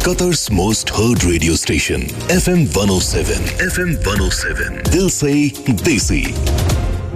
Qatar's most heard radio station, FM 107. FM 107. Dil se Desi.